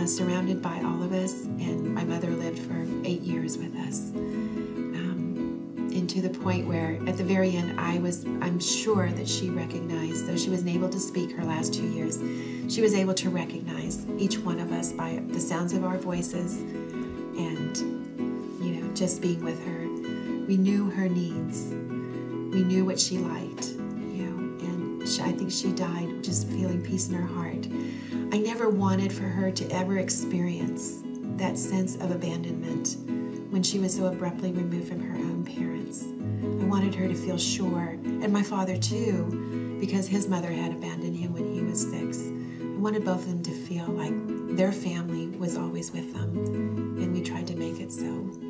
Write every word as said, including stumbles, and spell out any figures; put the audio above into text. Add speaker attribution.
Speaker 1: surrounded by all of us, and my mother lived for eight years with us. Um, and to the point where at the very end, I was, I'm sure that she recognized, though she wasn't able to speak her last two years, she was able to recognize each one of us by the sounds of our voices and, you know, just being with her. We knew her needs. We knew what she liked, you know, and she, I think she died just feeling peace in her heart. I never wanted for her to ever experience that sense of abandonment when she was so abruptly removed from her own parents. I wanted her to feel sure, and my father too, because his mother had abandoned him when he was six. I wanted both of them to feel like their family was always with them, and we tried to make it so.